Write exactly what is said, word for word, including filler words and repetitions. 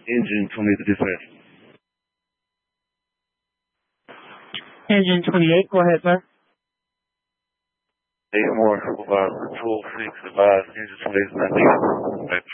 Engine twenty-eight to dispatch. Engine twenty-eight, go ahead, sir. Eight more, supervisor, control six, advise, engine twenty-eight is not needed.